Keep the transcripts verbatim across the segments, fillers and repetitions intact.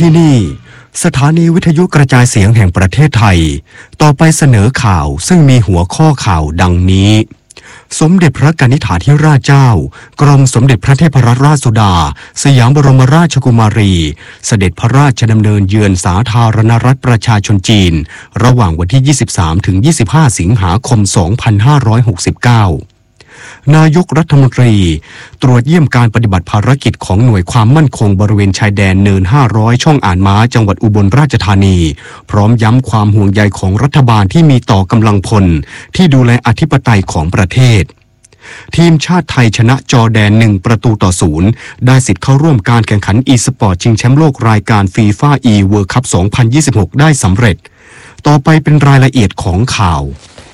ที่นี่สถานีวิทยุกระจายเสียงแห่งประเทศไทยต่อไปเสนอข่าวซึ่งมีหัวข้อข่าวดังนี้สมเด็จพระกนิษฐาธิราชเจ้ากรมสมเด็จพระเทพรัตนราชสุดาสยามบรมราชกุมารีเสด็จพระราชดำเนินเยือนสาธารณรัฐประชาชนจีนระหว่างวันที่ ยี่สิบสามถึงยี่สิบห้า สิงหาคม สองพันห้าร้อยหกสิบเก้านายกรัฐมนตรีตรวจเยี่ยมการปฏิบัติภารกิจของหน่วยความมั่นคงบริเวณชายแดนเนินห้าร้อยช่องอ่านม้าจังหวัดอุบลราชธานีพร้อมย้ำความห่วงใยของรัฐบาลที่มีต่อกำลังพลที่ดูแลอธิปไตยของประเทศทีมชาติไทยชนะจอร์แดนหนึ่งประตูต่อศูนย์ได้สิทธิ์เข้าร่วมการแข่งขันอีสปอร์ตชิงแชมป์โลกรายการฟีฟ่าอีเวิลด์คัพ สองพันยี่สิบหก ได้สำเร็จต่อไปเป็นรายละเอียดของข่าว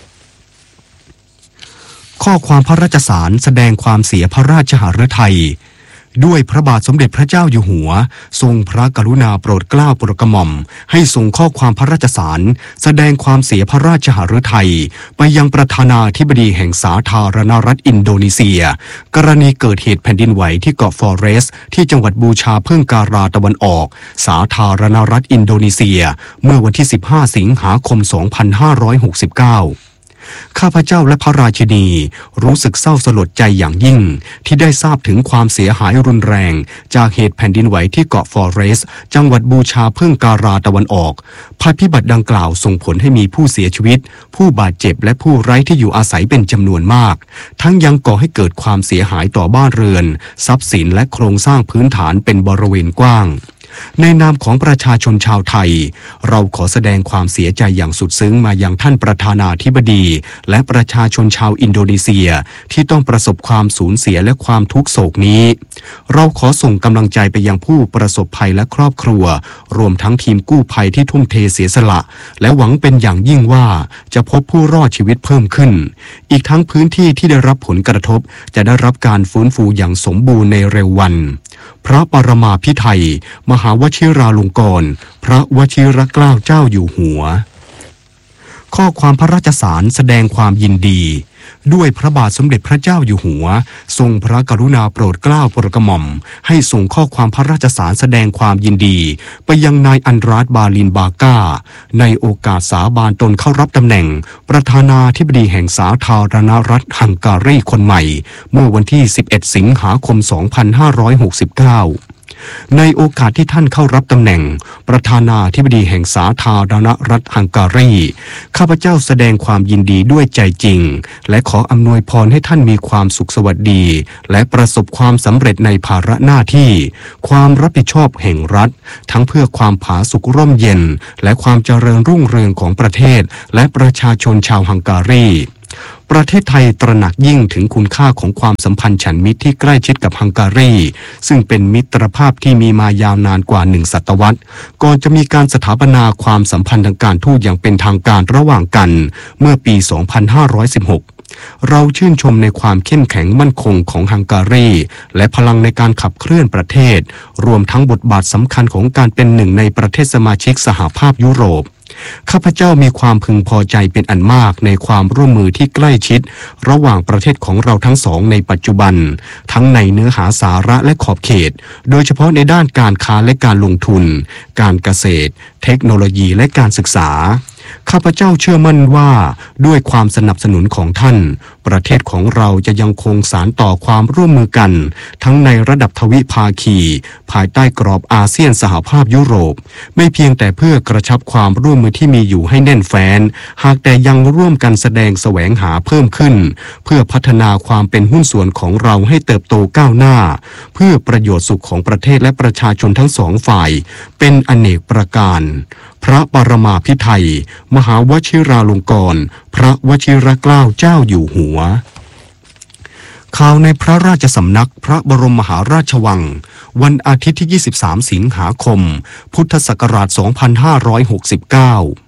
ข้อความพระราชสารแสดงความเสียพระราชหฤทัยด้วยพระบาทสมเด็จพระเจ้าอยู่หัวทรงพระกรุณาโปรดเกล้าโปรดกระหม่อมให้ส่งข้อความพระราชสารแสดงความเสียพระราชหฤทัยไปยังประธานาธิบดีแห่งสาธารณรัฐอินโดนีเซียกรณีเกิดเหตุแผ่นดินไหวที่เกาะฟอเรสที่จังหวัดบูชาเพิ่งการาตะวันออกสาธารณรัฐอินโดนีเซียเมื่อวันที่สิบห้าสิงหาคมสองพันห้าร้อยหกสิบเก้าข้าพเจ้าและพระราชินีรู้สึกเศร้าสลดใจอย่างยิ่งที่ได้ทราบถึงความเสียหายรุนแรงจากเหตุแผ่นดินไหวที่เกาะฟอเรสจังหวัดบูชาเพิ่งการาตะวันออกภัยพิบัติดังกล่าวส่งผลให้มีผู้เสียชีวิตผู้บาดเจ็บและผู้ไร้ที่อยู่อาศัยเป็นจำนวนมากทั้งยังก่อให้เกิดความเสียหายต่อบ้านเรือนทรัพย์สินและโครงสร้างพื้นฐานเป็นบริเวณกว้างในนามของประชาชนชาวไทยเราขอแสดงความเสียใจอย่างสุดซึ้งมายังท่านประธานาธิบดีและประชาชนชาวอินโดนีเซียที่ต้องประสบความสูญเสียและความทุกโศกนี้เราขอส่งกำลังใจไปยังผู้ประสบภัยและครอบครัวรวมทั้งทีมกู้ภัยที่ทุ่มเทเสียสละและหวังเป็นอย่างยิ่งว่าจะพบผู้รอดชีวิตเพิ่มขึ้นอีกทั้งพื้นที่ที่ได้รับผลกระทบจะได้รับการฟื้นฟูอย่างสมบูรณ์ในเร็ววันพระปรมาภิไธยมหาวชิราลงกรณ์พระวชิรเกล้าเจ้าอยู่หัวข้อความพระราชสารแสดงความยินดีด้วยพระบาทสมเด็จพระเจ้าอยู่หัวทรงพระกรุณาโปรดเกล้าโปรดกระหม่อมให้ส่งข้อความพระราชสารแสดงความยินดีไปยังนายอันดราสบาลินบาก้าในโอกาสสาบานตนเข้ารับตำแหน่งประธานาธิบดีแห่งสาธารณรัฐฮังการีคนใหม่เมื่อวันที่สิบเอ็ดสิงหาคมสองพันห้าร้อยหกสิบเก้าในโอกาสที่ท่านเข้ารับตำแหน่งประธานาธิบดีแห่งสาธารณรัฐฮังการีข้าพเจ้าแสดงความยินดีด้วยใจจริงและขออำนวยพรให้ท่านมีความสุขสวัสดีและประสบความสำเร็จในภาระหน้าที่ความรับผิดชอบแห่งรัฐทั้งเพื่อความผาสุกร่มเย็นและความเจริญรุ่งเรืองของประเทศและประชาชนชาวฮังการีประเทศไทยตระหนักยิ่งถึงคุณค่าของความสัมพันธ์ฉันมิตรที่ใกล้ชิดกับฮังการีซึ่งเป็นมิตรภาพที่มีมายาวนานกว่าหนึ่งศตวรรษก่อนจะมีการสถาปนาความสัมพันธ์ทางการทูตอย่างเป็นทางการระหว่างกันเมื่อปี สองพันห้าร้อยสิบหกเราชื่นชมในความเข้มแข็งมั่นคงของฮังการีและพลังในการขับเคลื่อนประเทศรวมทั้งบทบาทสำคัญของการเป็นหนึ่งในประเทศสมาชิกสหภาพยุโรปข้าพเจ้ามีความพึงพอใจเป็นอันมากในความร่วมมือที่ใกล้ชิดระหว่างประเทศของเราทั้งสองในปัจจุบันทั้งในเนื้อหาสาระและขอบเขตโดยเฉพาะในด้านการค้าและการลงทุนการเกษตรเทคโนโลยีและการศึกษาข้าพเจ้าเชื่อมั่นว่าด้วยความสนับสนุนของท่านประเทศของเราจะยังคงสานต่อความร่วมมือกันทั้งในระดับทวิภาคีภายใต้กรอบอาเซียนสหภาพยุโรปไม่เพียงแต่เพื่อกระชับความร่วมมือที่มีอยู่ให้แน่นแฟ้นหากแต่ยังร่วมกันแสดงแสวงหาเพิ่มขึ้นเพื่อพัฒนาความเป็นหุ้นส่วนของเราให้เติบโตก้าวหน้าเพื่อประโยชน์สุขของประเทศและประชาชนทั้งสองฝ่ายเป็นอเนกประการพระปรมาภิไธยมหาวชิราลงกรณ์พระวชิรเกล้าเจ้าอยู่หัวข่าวในพระราชสำนักพระบรมมหาราชวังวันอาทิตย์ที่ยี่สิบสามสิงหาคมพุทธศักราชสองพันห้าร้อยหกสิบเก้า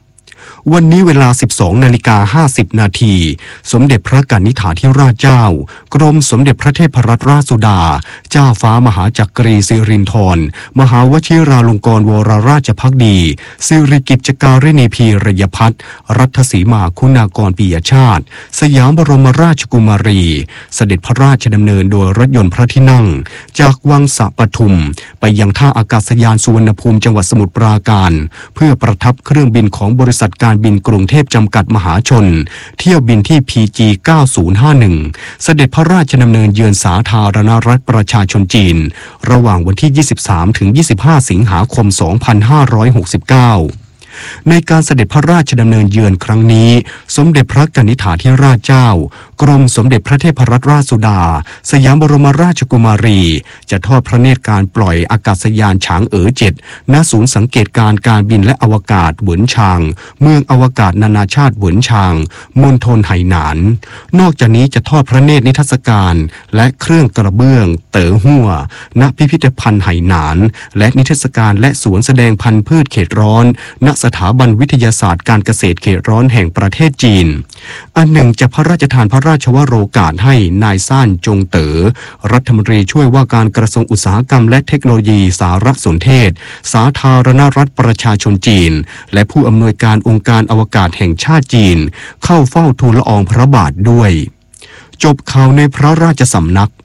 วันนี้เวลา สิบสองนาฬิกาห้าสิบนาทีสมเด็จพระกนิษฐาธิราชเจ้ากรมสมเด็จพระเทพรัตนราชสุดาเจ้าฟ้ามหาจักรีสิรินธรมหาวชิราลงกรณ์วรราชภักดีสิริกิจการิณีพีรยพัฒน์รัตสีมาคุณากรปิยชาติสยามบรมราชกุมารีเสด็จพระราชดำเนินโดยรถยนต์พระที่นั่งจากวังสะปทุมไปยังท่าอากาศยานสุวรรณภูมิจังหวัดสมุทรปราการเพื่อประทับเครื่องบินของบริษัทการบินกรุงเทพจำกัดมหาชนเที่ยวบินที่ พี จี เก้าศูนย์ห้าหนึ่ง เสด็จพระราชดำเนินเยือนสาธารณรัฐประชาชนจีนระหว่างวันที่ ยี่สิบสามถึงยี่สิบห้า สิงหาคม สองพันห้าร้อยหกสิบเก้าในการเสด็จพระราชดำเนินเยือนครั้งนี้สมเด็จพระกนิษฐาธิราชเจ้ากรมสมเด็จพระเทพรัตนราชสุดาสยามบรมราชกุมารีจะทอดพระเนตรการปล่อยอากาศยานฉางเอ๋อเจ็ดณศูนย์สังเกตการการบินและอวกาศเหวินชางเมืองอวกาศนานาชาติเหวินชางมณฑลไหหนานนอกจากนี้จะทอดพระเนตรนิทรรศการและเครื่องกระเบื้องเต๋อหัวณพิพิธภัณฑ์ไหหนานและนิทรรศการและสวนแสดงพันธุ์พืชเขตร้อนณสถาบันวิทยาศาสตร์การเกษตรเขตร้อนแห่งประเทศจีนอันหนึ่งจะพระราชทานพระราชวโรกาสให้นายซ่านจงเต๋อรัฐมนตรีช่วยว่าการกระทรวงอุตสาหกรรมและเทคโนโลยีสารสนเทศสาธารณรัฐประชาชนจีนและผู้อำนวยการองค์การอวกาศแห่งชาติจีนเข้าเฝ้าทูลละอองพระบาทด้วยจบข่าวในพระราชสำนัก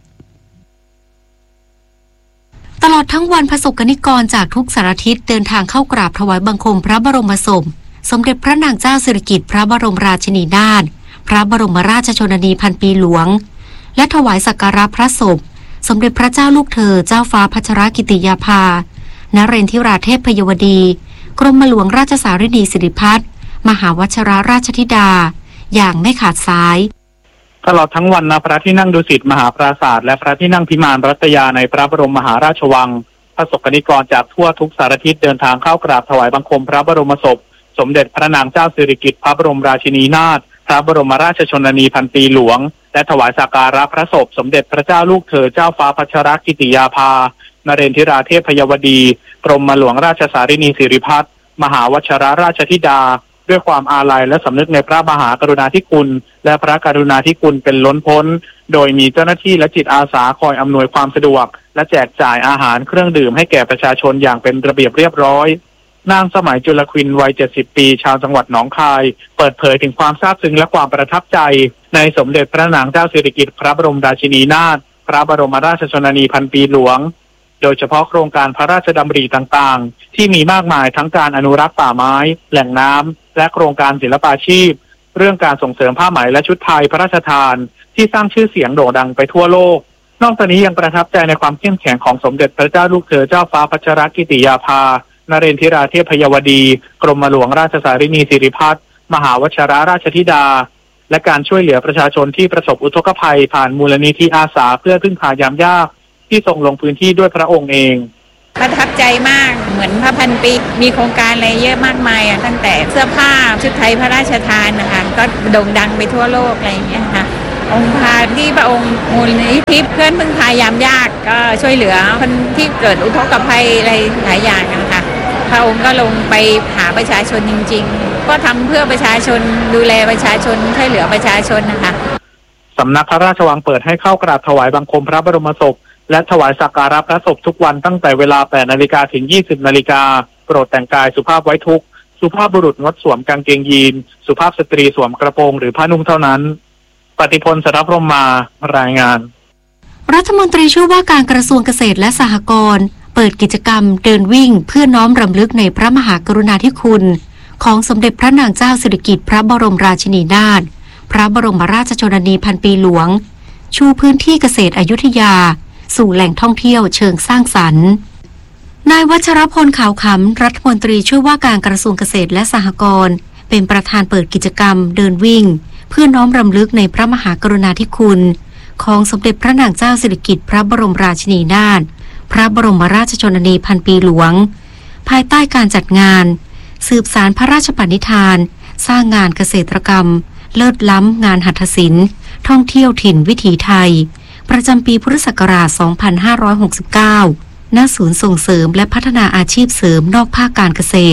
ตลอดทั้งวันประสบกนิกรจากทุกสารทิศเดินทางเข้ากราบถวายบังคมพระบรมศพสมเด็จพระนางเจ้าสิริกิติ์พระบรมราชินีนาถพระบรมราชชนนีพันปีหลวงและถวายสักการะพระศพสมเด็จพระเจ้าลูกเธอเจ้าฟ้าพัชรกิติยาภานเรนทิราเทพพยวดีกรมหลวงราชสารินีสิริพัฒน์มหาวชิราราชธิดาอย่างไม่ขาดสายตลอดทั้งวันณพระที่นั่งดุสิตมหาปราสาทและพระที่นั่งพิมานรัตยาในพระบรมมหาราชวังประสบกนิกรจากทั่วทุกสารทิศเดินทางเข้ากราบถวายบังคมพระบรมศพสมเด็จพระนางเจ้าสิริกิติ์พระบรมราชินีนาถพระบรมราชชนนีพันปีหลวงและถวายสักการะพระศพสมเด็จพระเจ้าลูกเธอเจ้าฟ้าพัชรกิติยาภานเรนทิราเทพพยวดีกรมหลวงราชสารินีสิริพัฒน์มหาวชิราราชธิดาด้วยความอาลัยและสำนึกในพระมหากรุณาธิคุณและพระกรุณาธิคุณเป็นล้นพ้นโดยมีเจ้าหน้าที่และจิตอาสาคอยอำนวยความสะดวกและแจกจ่ายอาหารเครื่องดื่มให้แก่ประชาชนอย่างเป็นระเบียบเรียบร้อยนางสมัยจุลควินวัยเจ็ดสิบปีชาวจังหวัดหนองคายเปิดเผยถึงความซาบซึ้งและความประทับใจในสมเด็จพระนางเจ้าสิริกิติ์พระบรมราชินีนาถพระบรมราชชนนีพันปีหลวงโดยเฉพาะโครงการพระราชดำริต่างๆที่มีมากมายทั้งการอนุรักษ์ป่าไม้แหล่งน้ำและโครงการศิลปาชีพเรื่องการส่งเสริมผ้าไหมและชุดไทยพระราชทานที่สร้างชื่อเสียงโด่งดังไปทั่วโลกนอกจากนี้ยังประทับใจในความเข้มแข็งของสมเด็จพระเจ้าลูกเธอเจ้าฟ้าพัชรกิติยาภานเรนทิราเทพพยวดีกรมหลวงราชสารินีสิริพัฒน์มหาวชิราราชธิดาและการช่วยเหลือประชาชนที่ประสบอุทกภัยผ่านมูลนิธิอาสาเพื่อพึ่งพายามยากที่ทรงลงพื้นที่ด้วยพระองค์เองประทับใจมากเหมือนพระพันปีมีโครงการอะไรเยอะมากมายอ่ะตั้งแต่เสื้อผ้าชุดไทยพระราชทานนะคะก็โด่งดังไปทั่วโลกอะไรอย่างเงี้ยค่ะองค์พาที่พระองค์มูลนิธิเพื่อนพึ่งพายามยากก็ช่วยเหลือคนที่เกิดอุทกภัยอะไรหลายอย่างนะคะพระองค์ก็ลงไปหาประชาชนจริงๆก็ทำเพื่อประชาชนดูแลประชาชนช่วยเหลือประชาชนนะคะสำนักพระราชวังเปิดให้เข้ากราบถวายบังคมพระบรมศพและถวายสักการะพระศพทุกวันตั้งแต่เวลา แปดนาฬิกา ถึง ยี่สิบนาฬิกาโปรดแต่งกายสุภาพไว้ทุกข์สุภาพบุรุษงดสวมกางเกงยีนสุภาพสตรีสวมกระโปรงหรือผ้านุ่งเท่านั้นปฏิพลสรพรหมมารายงานรัฐมนตรีช่วยว่าการกระทรวงเกษตรและสหกรณ์เปิดกิจกรรมเดินวิ่งเพื่อน้อมรำลึกในพระมหากรุณาธิคุณของสมเด็จพระนางเจ้าสิริกิติ์พระบรมราชินีนาถพระบรมราชชนนีพันปีหลวงชูพื้นที่เกษตรอยุธยาสู่แหล่งท่องเที่ยวเชิงสร้างสรรค์นายวัชรพลขาวขำรัฐมนตรีช่วยว่าการกระทรวงเกษตรและสหกรณ์เป็นประธานเปิดกิจกรรมเดินวิ่งเพื่อน้อมรำลึกในพระมหากรุณาธิคุณของสมเด็จพระนางเจ้าสิริกิติ์พระบรมราชินีนาถพระบรมราชชนนีพันปีหลวงภายใต้การจัดงานสืบสานพระราชปณิธานสร้างงานเกษตรกรรมเลิศล้ำงานหัตถศิลป์ท่องเที่ยวถิ่นวิถีไทยประจำปีพุทธศักราช สองพันห้าร้อยหกสิบเก้า ณ ศูนย์ส่งเสริมและพัฒนาอาชีพเสริมนอกภาคการเกษตร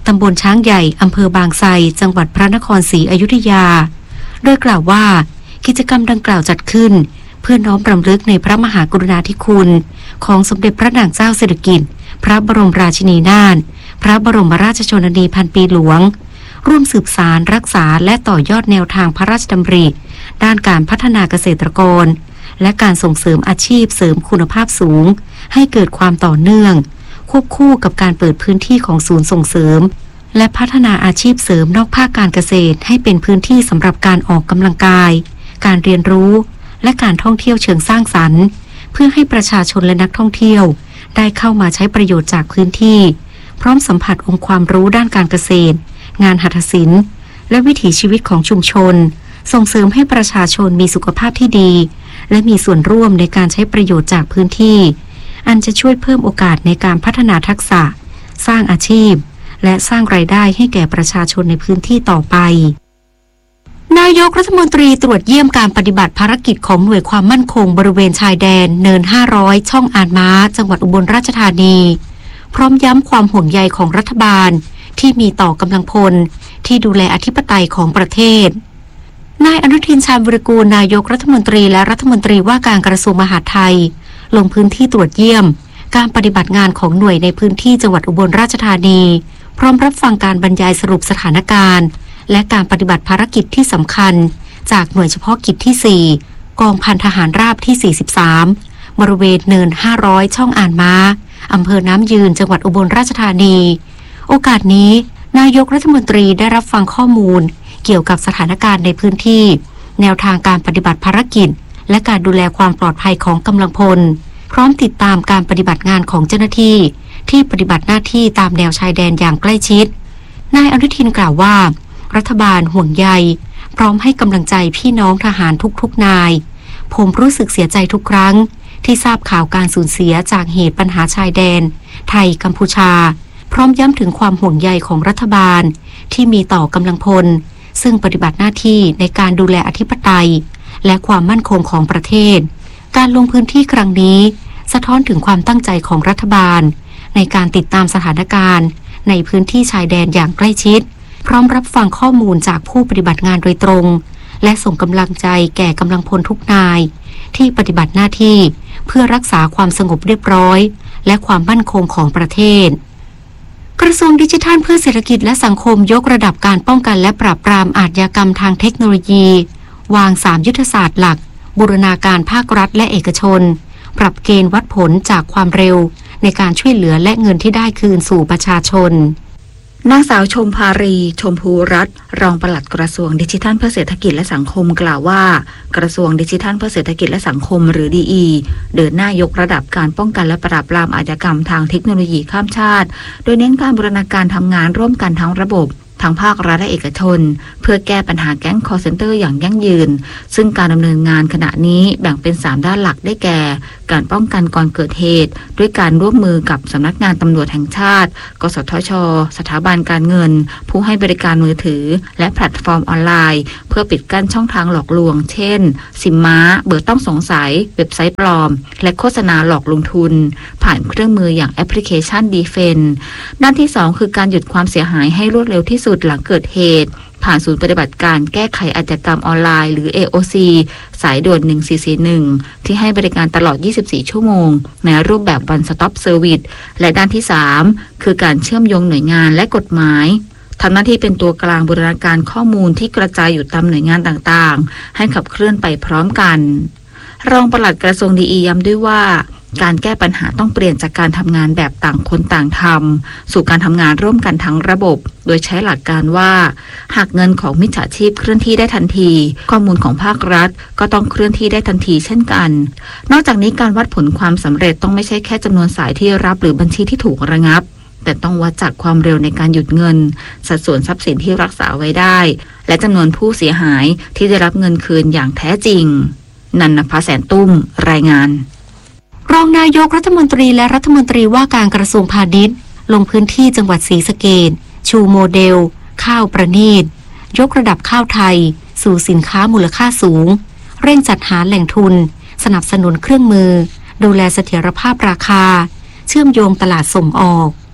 ตำบลช้างใหญ่อำเภอบางไทรจังหวัดพระนครศรีอยุธยาโดยกล่าวว่ากิจกรรมดังกล่าวจัดขึ้นเพื่อน้อมรำลึกในพระมหากรุณาธิคุณของสมเด็จพระนางเจ้าสิริกิติ์พระบรมราชินีนาถพระบรมราชชนนีพันปีหลวงร่วมสืบสารรักษาและต่อยอดแนวทางพระราชดำริด้านการพัฒนาเกษตรกรและการส่งเสริมอาชีพเสริมคุณภาพสูงให้เกิดความต่อเนื่องควบคู่กับการเปิดพื้นที่ของศูนย์ส่งเสริมและพัฒนาอาชีพเสริมนอกภาคการเกษตรให้เป็นพื้นที่สำหรับการออกกำลังกายการเรียนรู้และการท่องเที่ยวเชิงสร้างสรรค์เพื่อให้ประชาชนและนักท่องเที่ยวได้เข้ามาใช้ประโยชน์จากพื้นที่พร้อมสัมผัสองค์ความรู้ด้านการเกษตรงานหัตถศิลป์และวิถีชีวิตของชุมชนส่งเสริมให้ประชาชนมีสุขภาพที่ดีและมีส่วนร่วมในการใช้ประโยชน์จากพื้นที่อันจะช่วยเพิ่มโอกาสในการพัฒนาทักษะสร้างอาชีพและสร้างรายได้ให้แก่ประชาชนในพื้นที่ต่อไปนายกรัฐมนตรีตรวจเยี่ยมการปฏิบัติภารกิจของหน่วยความมั่นคงบริเวณชายแดนเนินห้าร้อยช่องอ่านม้าจังหวัดอุบลราชธานีพร้อมย้ำความห่วงใยของรัฐบาลที่มีต่อกำลังพลที่ดูแลอธิปไตยของประเทศนายอนุทินชาญวิรากูลนายกรัฐมนตรีและรัฐมนตรีว่าการกระทรวงมหาดไทยลงพื้นที่ตรวจเยี่ยมการปฏิบัติงานของหน่วยในพื้นที่จังหวัดอุบลราชธานีพร้อมรับฟังการบรรยายสรุปสถานการณ์และการปฏิบัติภารกิจที่สำคัญจากหน่วยเฉพาะกิจที่สี่กองพันทหารราบที่สี่สิบสามบริเวณเนินห้าร้อยช่องอ่านม้าอำเภอน้ำยืนจังหวัดอุบลราชธานีโอกาสนี้นายกรัฐมนตรีได้รับฟังข้อมูลเกี่ยวกับสถานการณ์ในพื้นที่แนวทางการปฏิบัติภารกิจและการดูแลความปลอดภัยของกำลังพลพร้อมติดตามการปฏิบัติงานของเจ้าหน้าที่ที่ปฏิบัติหน้าที่ตามแนวชายแดนอย่างใกล้ชิดนายอนุทินกล่าวว่ารัฐบาลห่วงใยพร้อมให้กำลังใจพี่น้องทหารทุกๆนายผมรู้สึกเสียใจทุกครั้งที่ทราบข่าวการสูญเสียจากเหตุปัญหาชายแดนไทยกัมพูชาพร้อมย้ำถึงความห่วงใยของรัฐบาลที่มีต่อกำลังพลซึ่งปฏิบัติหน้าที่ในการดูแลอธิปไตยและความมั่นคงของประเทศการลงพื้นที่ครั้งนี้สะท้อนถึงความตั้งใจของรัฐบาลในการติดตามสถานการณ์ในพื้นที่ชายแดนอย่างใกล้ชิดพร้อมรับฟังข้อมูลจากผู้ปฏิบัติงานโดยตรงและส่งกำลังใจแก่กำลังพลทุกนายที่ปฏิบัติหน้าที่เพื่อรักษาความสงบเรียบร้อยและความมั่นคงของประเทศกระทรวงดิจิทัลเพื่อเศรษฐกิจและสังคมยกระดับการป้องกันและปราบปรามอาชญากรรมทางเทคโนโลยีวางสามยุทธศาสตร์หลักบูรณาการภาครัฐและเอกชนปรับเกณฑ์วัดผลจากความเร็วในการช่วยเหลือและเงินที่ได้คืนสู่ประชาชนนางสาวชมภารีชมพูรัตน์รองปลัดกระทรวงดิจิทัลเพื่อเศรษฐกิจและสังคมกล่าวว่ากระทรวงดิจิทัลเพื่อเศรษฐกิจและสังคมหรือ ดี อี เดินหน้ายกระดับการป้องกันและปราบปรามอาชญากรรมทางเทคโนโลยีข้ามชาติโดยเน้นการบูรณาการทำงานร่วมกันทั้งระบบทั้งภาครัฐและเอกชนเพื่อแก้ปัญหาแก๊ง call center อย่างยั่งยืนซึ่งการดำเนินงานขณะนี้แบ่งเป็นสามด้านหลักได้แก่การป้องกันก่อนเกิดเหตุด้วยการร่วมมือกับสำนักงานตำรวจแห่งชาติกสทช.สถาบันการเงินผู้ให้บริการมือถือและแพลตฟอร์มออนไลน์เพื่อปิดกั้นช่องทางหลอกลวงเช่นซิมม้าเบอร์ต้องสงสัยเว็บไซต์ปลอมและโฆษณาหลอกลงทุนผ่านเครื่องมืออย่างแอปพลิเคชัน ดี เฟน ด้านที่สองคือการหยุดความเสียหายให้รวดเร็วที่สุดหลังเกิดเหตุผ่านศูนย์ปฏิบัติการแก้ไขอาชญากรรมออนไลน์หรือ เอ โอ ซี สายด่วนหนึ่งสี่สี่หนึ่งที่ให้บริการตลอดยี่สิบสี่ชั่วโมงในรูปแบบ One Stop Service และด้านที่สามคือการเชื่อมโยงหน่วยงานและกฎหมายทำหน้าที่เป็นตัวกลางบูรณาการข้อมูลที่กระจายอยู่ตามหน่วยงานต่างๆให้ขับเคลื่อนไปพร้อมกันรองปลัดกระทรวงดีอีย้ำด้วยว่าการแก้ปัญหาต้องเปลี่ยนจากการทำงานแบบต่างคนต่างทำสู่การทำงานร่วมกันทั้งระบบโดยใช้หลักการว่าหากเงินของมิจฉาชีพเคลื่อนที่ได้ทันทีข้อมูลของภาครัฐก็ต้องเคลื่อนที่ได้ทันทีเช่นกันนอกจากนี้การวัดผลความสำเร็จต้องไม่ใช่แค่จำนวนสายที่รับหรือบัญชีที่ถูกระงับแต่ต้องวัดจากความเร็วในการหยุดเงินสัดส่วนทรัพย์สินที่รักษาไว้ได้และจำนวนผู้เสียหายที่ได้รับเงินคืนอย่างแท้จริงนันนภาแสนตุ้มรายงานรองนายกรัฐมนตรีและรัฐมนตรีว่าการกระทรวงพาณิชย์ลงพื้นที่จังหวัดศรีสะเกษชูโมเดลข้าวประณีตยกระดับข้าวไทยสู่สินค้ามูลค่าสูงเร่งจัดหาแหล่งทุนสนับสนุนเครื่องมือดูแลเสถียรภาพราคาเชื่อมโยงตลาดส่งออก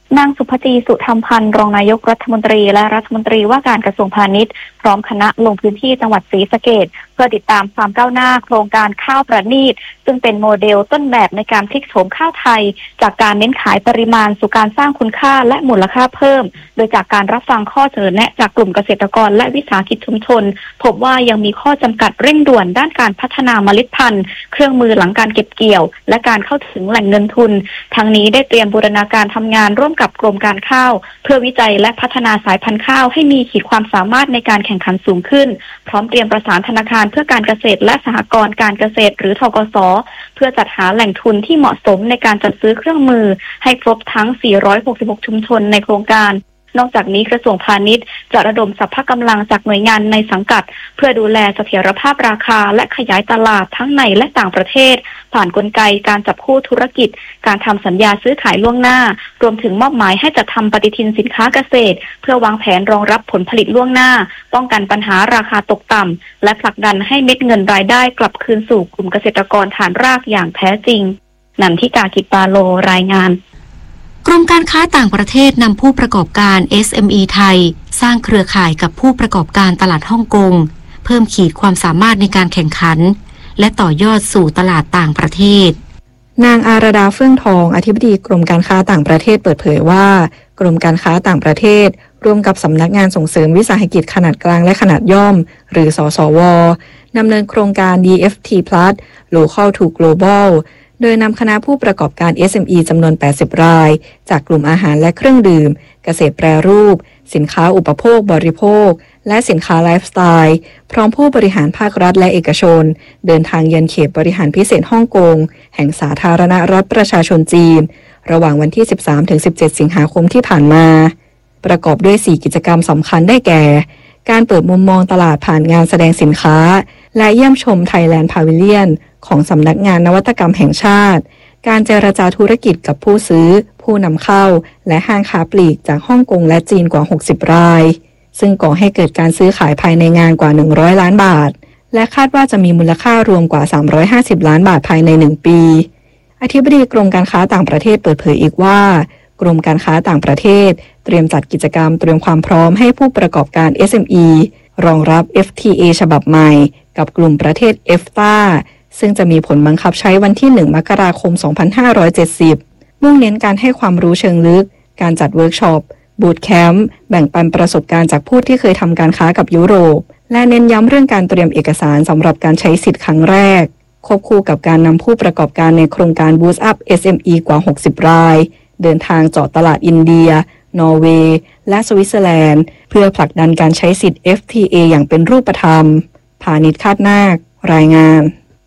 นางสุภจีสุธรรมพันธ์รองนายกรัฐมนตรีและรัฐมนตรีว่าการกระทรวงพาณิชย์พร้อมคณะลงพื้นที่จังหวัดศรีสะเกษเพื่อติดตามความก้าวหน้าโครงการข้าวประณีตซึ่งเป็นโมเดลต้นแบบในการพลิกโฉมข้าวไทยจากการเน้นขายปริมาณสู่การสร้างคุณค่าและมูลค่าเพิ่มโดยจากการรับฟังข้อเสนอแนะจากกลุ่มเกษตรกรและวิสาหกิจชุมชนพบว่ายังมีข้อจำกัดเร่งด่วนด้านการพัฒนาเมล็ดพันธุ์เครื่องมือหลังการเก็บเกี่ยวและการเข้าถึงแหล่งเงินทุนทั้งนี้ได้เตรียมบูรณาการทำงานร่วมกับกรมการข้าวเพื่อวิจัยและพัฒนาสายพันธุ์ข้าวให้มีขีดความสามารถในการแข่งขันสูงขึ้นพร้อมเตรียมประสานธนาคารเพื่อการเกษตรและสหกรณ์การเกษตรหรือธกส.เพื่อจัดหาแหล่งทุนที่เหมาะสมในการจัดซื้อเครื่องมือให้ครบทั้งสี่ร้อยหกสิบหกชุมชนในโครงการนอกจากนี้กระทรวงพาณิชย์จะระดมสรรพกำลังจากหน่วยงานในสังกัดเพื่อดูแลเสถียรภาพราคาและขยายตลาดทั้งในและต่างประเทศผ่านกลไกการจับคู่ธุรกิจการทำสัญญาซื้อขายล่วงหน้ารวมถึงมอบหมายให้จัดทำปฏิทินสินค้าเกษตรเพื่อวางแผนรองรับผลผลิตล่วงหน้าป้องกันปัญหาราคาตกต่ำและผลักดันให้เม็ดเงินรายได้กลับคืนสู่กลุ่มเกษตรกรฐานรากอย่างแท้จริงนันทิกา กิจปาโลรายงานกรมการค้าต่างประเทศนำผู้ประกอบการ เอส เอ็ม อี ไทยสร้างเครือข่ายกับผู้ประกอบการตลาดฮ่องกงเพิ่มขีดความสามารถในการแข่งขันและต่อยอดสู่ตลาดต่างประเทศนางอารดาเฟื่องทองอธิบดีกรมการค้าต่างประเทศเปิดเผยว่ากรมการค้าต่างประเทศร่วมกับสำนักงานส่งเสริมวิสาหกิจขนาดกลางและขนาดย่อมหรือสสวดำเนินโครงการ ดี เอฟ ที พลัส Local to Globalโดยนำคณะผู้ประกอบการ เอส เอ็ม อี จำนวนแปดสิบรายจากกลุ่มอาหารและเครื่องดื่มเกษตรแปรรูปสินค้าอุปโภคบริโภคและสินค้าไลฟ์สไตล์พร้อมผู้บริหารภาครัฐและเอกชนเดินทางเยือนเขตบริหารพิเศษฮ่องกงแห่งสาธารณรัฐประชาชนจีนระหว่างวันที่ สิบสามถึงสิบเจ็ด สิงหาคมที่ผ่านมาประกอบด้วยสี่กิจกรรมสำคัญได้แก่การเปิดมุมมองตลาดผ่านงานแสดงสินค้าและเยี่ยมชม Thailand Pavilion ของสำนักงานนวัตกรรมแห่งชาติการเจรจาธุรกิจกับผู้ซื้อผู้นำเข้าและห้างค้าปลีกจากฮ่องกงและจีนกว่าหกสิบรายซึ่งก่อให้เกิดการซื้อขายภายในงานกว่าหนึ่งร้อยล้านบาทและคาดว่าจะมีมูลค่ารวมกว่าสามร้อยห้าสิบล้านบาทภายในหนึ่งปีอธิบดีกรมการค้าต่างประเทศเปิดเผยอีกว่ากรมการค้าต่างประเทศเตรียมจัดกิจกรรมเตรียมความพร้อมให้ผู้ประกอบการ เอส เอ็ม อี รองรับ เอฟ ที เอ ฉบับใหม่กับกลุ่มประเทศ เอฟ ที เอ ซึ่งจะมีผลบังคับใช้วันที่หนึ่งมกราคมสองพันห้าร้อยเจ็ดสิบมุ่งเน้นการให้ความรู้เชิงลึกการจัดเวิร์กช็อปบูตแคมป์แบ่งปันประสบการณ์จากผู้ที่เคยทำการค้ากับยุโรปและเน้นย้ำเรื่องการเตรียมเอกสารสำหรับการใช้สิทธิ์ครั้งแรกควบคู่กับการนำผู้ประกอบการในโครงการ Boost Up เอส เอ็ม อี กว่าหกสิบรายเดินทางเจาะตลาดอินเดียนอร์เวย์และสวิตเซอร์แลนด์เพื่อผลักดันการใช้สิทธิ์ เอฟ ที เอ อย่างเป็นรูปธรรมพานิชคาดนาครายงาน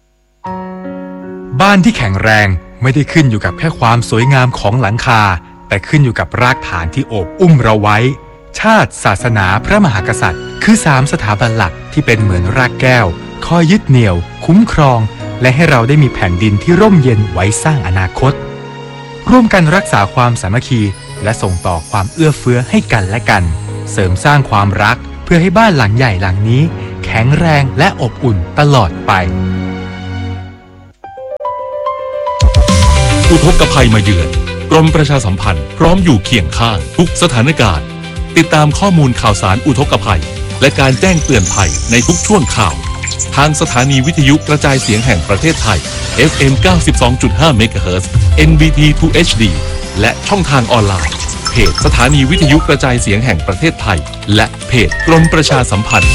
บ้านที่แข็งแรงไม่ได้ขึ้นอยู่กับแค่ความสวยงามของหลังคาแต่ขึ้นอยู่กับรากฐานที่โอบอุ้มเราไว้ชาติศาสนาพระมหากษัตริย์คือสามสถาบันหลักที่เป็นเหมือนรากแก้วคอยยึดเหนี่ยวคุ้มครองและให้เราได้มีแผ่นดินที่ร่มเย็นไว้สร้างอนาคตร่วมกันรักษาความสามัคคีและส่งต่อความเอื้อเฟื้อให้กันและกันเสริมสร้างความรักเพื่อให้บ้านหลังใหญ่หลังนี้แข็งแรงและอบอุ่นตลอดไปอุทกภัยมาเยือนกรมประชาสัมพันธ์พร้อมอยู่เคียงข้างทุกสถานการณ์ติดตามข้อมูลข่าวสารอุทกภัยและการแจ้งเตือนภัยในทุกช่วงข่าวทางสถานีวิทยุกระจายเสียงแห่งประเทศไทย เอฟ เอ็ม เก้าสิบสองจุดห้า เมกะเฮิรตซ์ เอ็น บี ที ทู เอช ดี และช่องทางออนไลน์เพจสถานีวิทยุกระจายเสียงแห่งประเทศไทยและเพจกรมประชาสัมพันธ์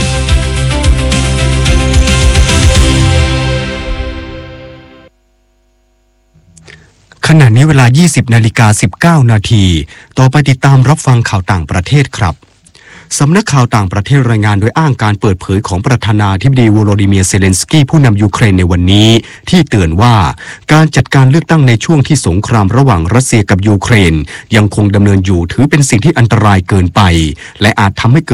ขณะนี้เวลา ยี่สิบนาฬิกาสิบเก้านาทีต่อไปติดตามรับฟังข่าวต่างประเทศครับสำนักข่าวต่างประเทศรายงานโดยอ้างการเปิดเผยของประธานาธิบดีโวโลดิเมียร์เซเลนสกี้ผู้นำยูเครนในวันนี้ที่เตือนว่าการจัดการเลือกตั้งในช่วงที่สงครามระหว่างรัสเซียกับยูเครนยังคงดำเนินอยู่ถือเป็นสิ่งที่อันตรายเกินไปและอาจทำให้เกิดปั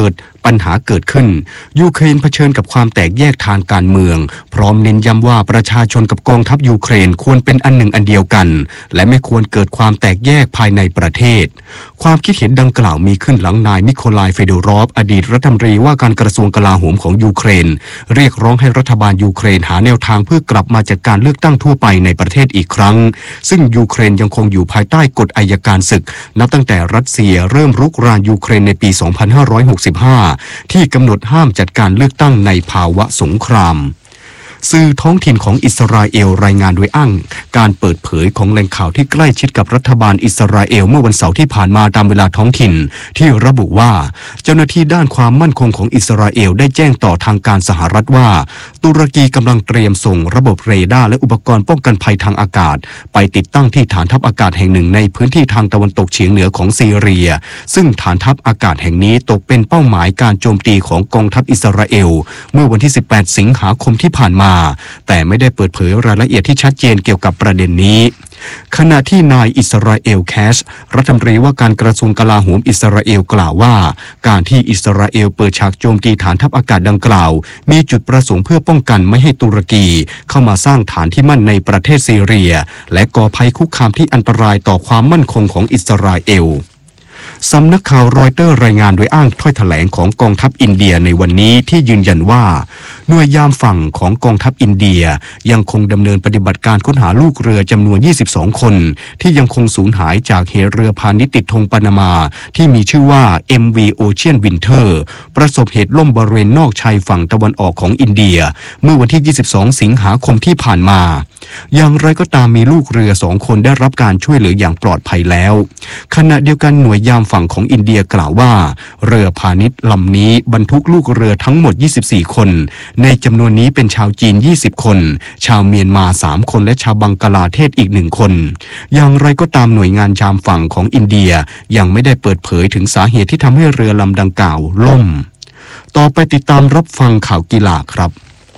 ปัญหาเกิดขึ้นยูเครนเผชิญกับความแตกแยกทางการเมืองพร้อมเน้นย้ำว่าประชาชนกับกองทัพยูเครนควรเป็นอันหนึ่งอันเดียวกันและไม่ควรเกิดความแตกแยกภายในประเทศความคิดเห็นดังกล่าวมีขึ้นหลังนายมิโคลายเฟโดรอฟอดีตรัฐมนตรีว่าการกระทรวงกลาโหมของยูเครนเรียกร้องให้รัฐบาลยูเครนหาแนวทางเพื่อกลับมาจัดการเลือกตั้งทั่วไปในประเทศอีกครั้งซึ่งยูเครนยังคงอยู่ภายใต้กฎอัยการศึกนับตั้งแต่รัสเซียเริ่มรุกรานยูเครนในปี สองพันห้าร้อยหกสิบห้า ที่กำหนดห้ามจัดการเลือกตั้งในภาวะสงครามสื่อท้องถิ่นของอิสราเอลรายงานโดยอ้างการเปิดเผยของแหล่งข่าวที่ใกล้ชิดกับรัฐบาลอิสราเอลเมื่อวันเสาร์ที่ผ่านมาตามเวลาท้องถิ่นที่ระบุว่าเจ้าหน้าที่ด้านความมั่นคงของอิสราเอลได้แจ้งต่อทางการสหรัฐว่าตุรกีกำลังเตรียมส่งระบบเรดาร์และอุปกรณ์ป้องกันภัยทางอากาศไปติดตั้งที่ฐานทัพอากาศแห่งหนึ่งในพื้นที่ทางตะวันตกเฉียงเหนือของซีเรียซึ่งฐานทัพอากาศแห่งนี้ตกเป็นเป้าหมายการโจมตีของกองทัพอิสราเอลเมื่อวันที่สิบแปดสิงหาคมที่ผ่านมาแต่ไม่ได้เปิดเผยรายละเอียดที่ชัดเจนเกี่ยวกับประเด็นนี้ขณะที่นายอิสราเอลแคชรัฐมนตรีว่าการกระทรวงกลาโหมอิสราเอลกล่าวว่าการที่อิสราเอลเปิดฉากโจมตีฐานทัพอากาศดังกล่าวมีจุดประสงค์เพื่อป้องกันไม่ให้ตุรกีเข้ามาสร้างฐานที่มั่นในประเทศซีเรียและก่อภัยคุกคามที่อันตรายต่อความมั่นคงของอิสราเอลสำนักข่าวรอยเตอร์รายงานโดยอ้างถ้อยแถลงของกองทัพอินเดียในวันนี้ที่ยืนยันว่าหน่วยยามฝั่งของกองทัพอินเดียยังคงดำเนินปฏิบัติการค้นหาลูกเรือจำนวนยี่สิบสองคนที่ยังคงสูญหายจากเหตุเรือพาณิชย์ติดธงปานามาที่มีชื่อว่า เอ็ม วี Ocean Winter ประสบเหตุล่มบริเวณนอกชายฝั่งตะวันออกของอินเดียเมื่อวันที่ยี่สิบสองสิงหาคมที่ผ่านมาอย่างไรก็ตามมีลูกเรือสองคนได้รับการช่วยเหลืออย่างปลอดภัยแล้วขณะเดียวกันหน่วยยามฝั่งของอินเดียกล่าวว่าเรือพาณิชย์ลำนี้บรรทุกลูกเรือทั้งหมดยี่สิบสี่คนในจำนวนนี้เป็นชาวจีนยี่สิบคนชาวเมียนมาสามคนและชาวบังกลาเทศอีกหนึ่งคนอย่างไรก็ตามหน่วยงานยามฝั่งของอินเดียยังไม่ได้เปิดเผยถึงสาเหตุที่ทำให้เรือลำดังกล่าวล่มต่อไปติดตามรับฟังข่าวกีฬาครับ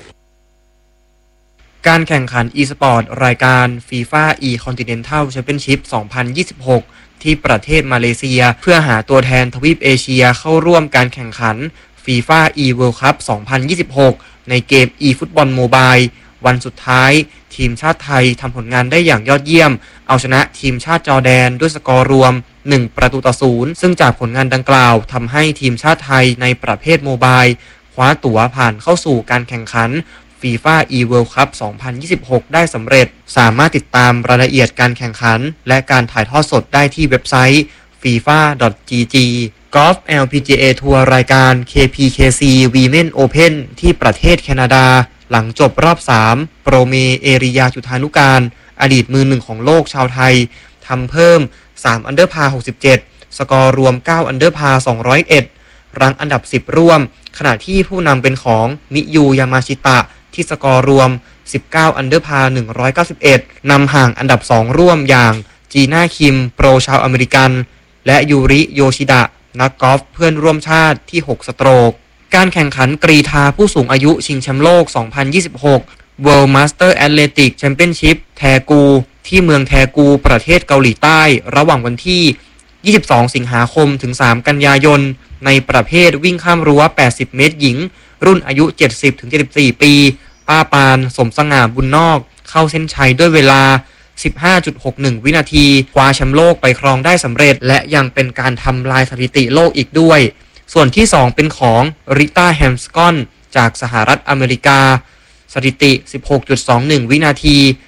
การแข่งขัน e-sport รายการ FIFA e-Continental Championship สองพันยี่สิบหก ที่ประเทศมาเลเซียเพื่อหาตัวแทนทวีปเอเชียเข้าร่วมการแข่งขัน FIFA e-World Cup สองพันยี่สิบหก ในเกม e-Football Mobile วันสุดท้ายทีมชาติไทยทำผลงานได้อย่างยอดเยี่ยมเอาชนะทีมชาติจอร์แดนด้วยสกอร์รวมหนึ่งประตูต่อศูนย์ซึ่งจากผลงานดังกล่าวทำให้ทีมชาติไทยในประเภทโมบายคว้าตั๋วผ่านเข้าสู่การแข่งขันFIFA e-World Cup สองพันยี่สิบหก ได้สำเร็จสามารถติดตามรายละเอียดการแข่งขันและการถ่ายทอดสดได้ที่เว็บไซต์ ฟีฟ่า ดอท จี จี กอล์ฟ แอล พี จี เอ ทัวร์รายการ เค พี เค ซี Women Open ที่ประเทศแคนาดาหลังจบรอบสามโปรเมเอริยาจุธานุการอดีตมือหนึ่งของโลกชาวไทยทำเพิ่มสามอันเดอร์พาหกสิบเจ็ดสกอร์รวมเก้าอันเดอร์พาสองร้อยเอ็ดรังอันดับสิบร่วมขณะที่ผู้นำเป็นของมิยูยามาชิตะที่สกอร์รวมสิบเก้าอันเดอร์พาหนึ่งร้อยเก้าสิบเอ็ดนำห่างอันดับสองร่วมอย่างจีน่าคิมโปรชาวอเมริกันและยูริโยชิดะนักกอล์ฟเพื่อนร่วมชาติที่หกสโตรกการแข่งขันกรีฑาผู้สูงอายุชิงแชมป์โลกสองพันยี่สิบหก World Master Athletic Championship แทกูที่เมืองแทกูประเทศเกาหลีใต้ระหว่างวันที่ยี่สิบสองสิงหาคมถึงสามกันยายนในประเภทวิ่งข้ามรั้วแปดสิบเมตรหญิงรุ่นอายุ เจ็ดสิบถึงเจ็ดสิบสี่ ปีป้าปานสมสง่าบุญนอกเข้าเส้นชัยด้วยเวลา สิบห้าจุดหกหนึ่ง วินาทีคว้าแชมป์โลกไปครองได้สำเร็จและยังเป็นการทำลายสถิติโลกอีกด้วยส่วนที่สองเป็นของริต้าแฮมสกอนจากสหรัฐอเมริกาสถิติ สิบหกจุดสองหนึ่ง วินาที